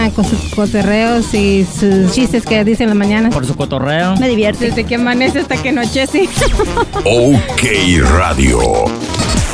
con sus cotorreos y sus chistes que dicen en la mañana. Por su cotorreo. Me divierte. Desde que amanece hasta que anochece. OK Radio.